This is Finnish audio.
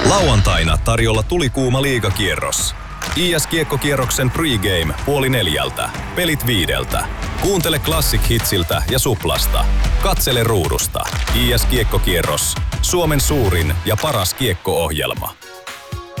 Lauantaina tarjolla tulikuuma liigakierros. IS-kiekkokierroksen pregame 3:30. Pelit 5:00. Kuuntele Classic Hitsiltä ja Suplasta. Katsele ruudusta. IS-kiekkokierros. Suomen suurin ja paras kiekko-ohjelma.